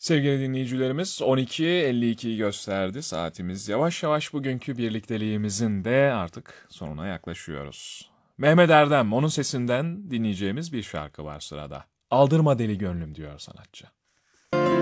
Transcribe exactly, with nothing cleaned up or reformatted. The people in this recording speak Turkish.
Sevgili dinleyicilerimiz on iki elli ikiyi gösterdi saatimiz. Yavaş yavaş bugünkü birlikteliğimizin de artık sonuna yaklaşıyoruz. Mehmet Erdem, onun sesinden dinleyeceğimiz bir şarkı var sırada. Aldırma deli gönlüm diyor sanatçı.